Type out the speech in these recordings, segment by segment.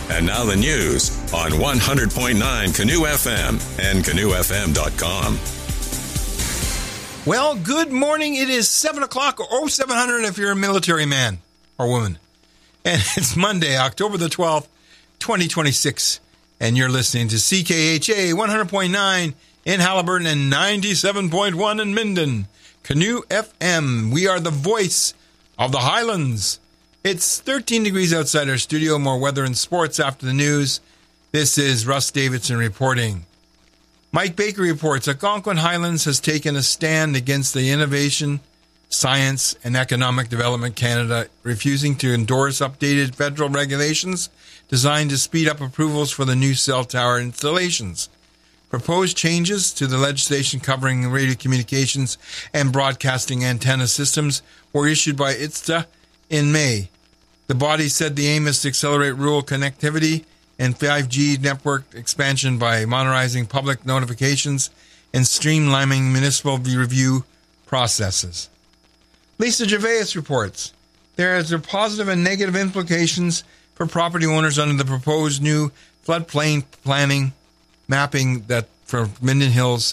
And now the news on 100.9 Canoe FM and canoefm.com. Well, good morning. It is 7 o'clock or 0700 if you're a military man or woman. And it's Monday, October the 12th, 2026. And you're listening to CKHA 100.9 in Haliburton and 97.1 in Minden. Canoe FM. We are the voice of the Highlands. It's 13 degrees outside our studio. More weather and sports after the news. This is Russ Davidson reporting. Mike Baker reports Algonquin Highlands has taken a stand against the Innovation, Science and Economic Development Canada, refusing to endorse updated federal regulations designed to speed up approvals for the new cell tower installations. Proposed changes to the legislation covering radio communications and broadcasting antenna systems were issued by ITSA in May. The body said the aim is to accelerate rural connectivity and 5G network expansion by modernizing public notifications and streamlining municipal review processes. Lisa Gervais reports there are positive and negative implications for property owners under the proposed new floodplain planning mapping that for Minden Hills.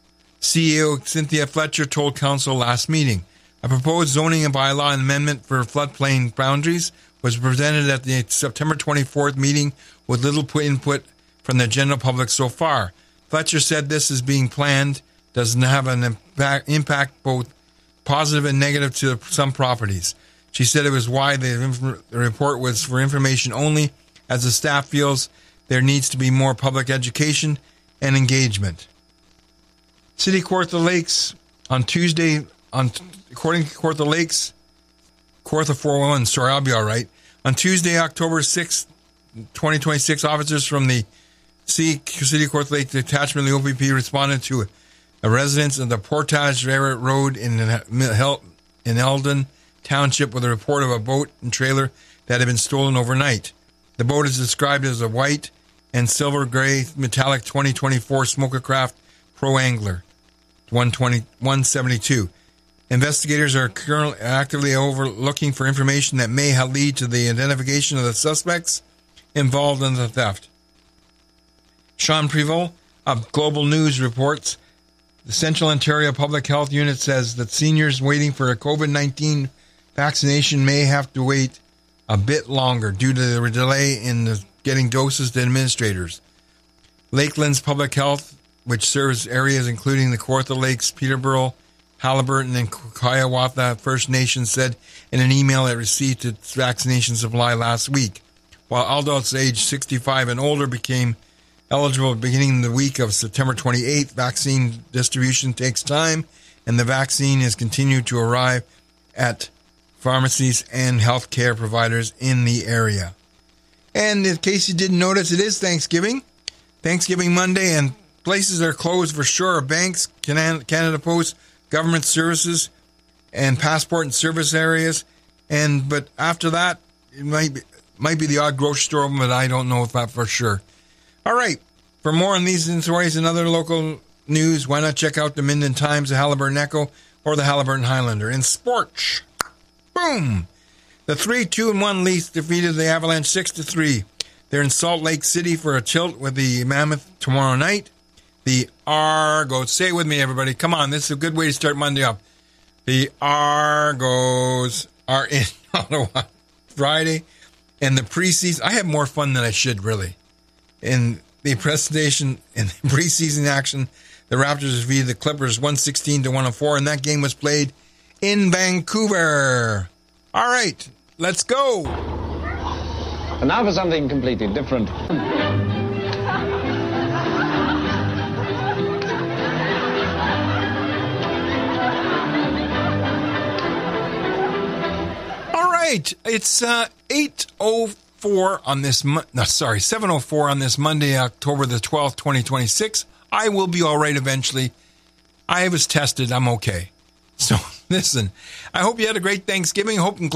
CEO Cynthia Fletcher told council last meeting. A proposed zoning and bylaw amendment for floodplain boundaries was presented at the September 24th meeting with little input from the general public so far. Fletcher said this is being planned, doesn't have an impact both positive and negative to some properties. She said it was why the report was for information only, as the staff feels there needs to be more public education and engagement. City Kawartha Lakes on Tuesday, according to Kawartha Lakes, Kawartha 401, sorry, I'll be all right. On Tuesday, October 6th, 2026, officers from the City Kawartha Lake Detachment of the OPP responded to a residence of the Portage Road in Eldon Township with a report of a boat and trailer that had been stolen overnight. The boat is described as a white and silver gray metallic 2024 Smokercraft Pro Angler 172. Investigators are currently actively looking for information that may lead to the identification of the suspects involved in the theft. Sean Prevost of Global News reports the Central Ontario Public Health Unit says that seniors waiting for a COVID-19 vaccination may have to wait a bit longer due to the delay in getting doses to administrators. Lakeland's Public Health, which serves areas including the Kawartha Lakes, Peterborough, Haliburton, and Hiawatha First Nations, said in an email it received its vaccination supply last week. While adults aged 65 and older became eligible beginning the week of September 28th, vaccine distribution takes time, and the vaccine is continued to arrive at pharmacies and healthcare providers in the area. And in case you didn't notice, it is Thanksgiving Monday, and places are closed for sure. Banks, Canada Post, government services, and passport and service areas. But after that, it might be the odd grocery store, but I don't know if that for sure. All right. For more on these stories and other local news, why not check out the Minden Times, the Haliburton Echo, or the Haliburton Highlander. In sports, boom! The 3-2-1 Leafs defeated the Avalanche 6-3. They're in Salt Lake City for a tilt with the Mammoth tomorrow night. The Argos, say it with me, everybody. Come on, this is a good way to start Monday off. The Argos are in Ottawa Friday, and the preseason. I have more fun than I should, really. In the presentation and the preseason action, the Raptors defeated the Clippers 116-104, and that game was played in Vancouver. All right, let's go. And now for something completely different. All right, it's 8:04 on this. 7:04 on this Monday, October the 12th, 2026. I will be all right eventually. I was tested. I'm okay. So listen, I hope you had a great Thanksgiving. Hope